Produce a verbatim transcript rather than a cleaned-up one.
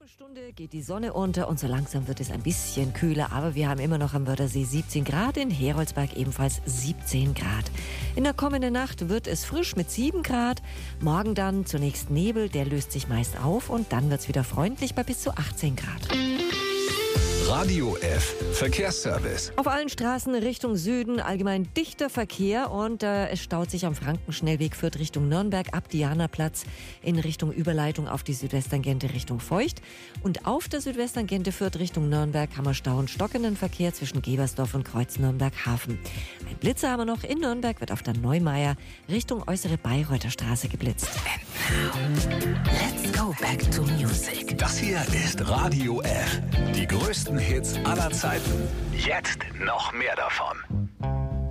knappe Stunde geht die Sonne unter und so langsam wird es ein bisschen kühler, aber wir haben immer noch am Wörthersee siebzehn Grad, in Heroldsberg ebenfalls siebzehn Grad. In der kommenden Nacht wird es frisch mit sieben Grad, morgen dann zunächst Nebel, der löst sich meist auf und dann wird es wieder freundlich bei bis zu achtzehn Grad. Radio F. Verkehrsservice. Auf allen Straßen Richtung Süden allgemein dichter Verkehr und äh, es staut sich am Frankenschnellweg Fürth Richtung Nürnberg ab Dianaplatz in Richtung Überleitung auf die Südwesttangente Richtung Feucht. Und auf der Südwesttangente Fürth Richtung Nürnberg haben wir Stau und stockenden Verkehr zwischen Gebersdorf und Kreuz Nürnberg-Hafen. Ein Blitzer haben wir noch. In Nürnberg wird auf der Neumeier Richtung äußere Bayreuther Straße geblitzt. And now, let's go back to music. Das hier ist Radio F. Die größten Hits aller Zeiten. Jetzt noch mehr davon.